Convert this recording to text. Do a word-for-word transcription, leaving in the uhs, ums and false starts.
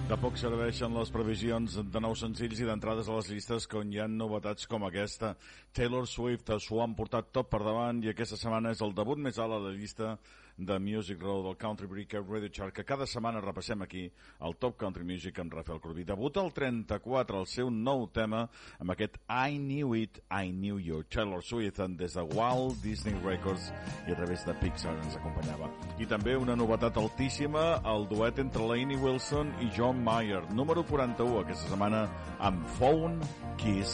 De poc serveixen les previsions de nous senzills i d'entrades a les llistes quan hi ha novetats com aquesta. Taylor Swift s'ho han portat tot per davant i aquesta setmana és el debut més alt a la llista de Music Row del Country Breaker Radio Chart, que cada setmana repassem aquí el Top Country Music amb Rafael Corbí. Debuta el trenta-quatre, el seu nou tema, amb aquest I Knew It, I Knew You. Taylor Swift des de Walt Disney Records i a través de Pixar ens acompanyava. I també una novetat altíssima, el duet entre Lainey Wilson i John Mayer, número quaranta-u aquesta setmana amb Phone Kiss.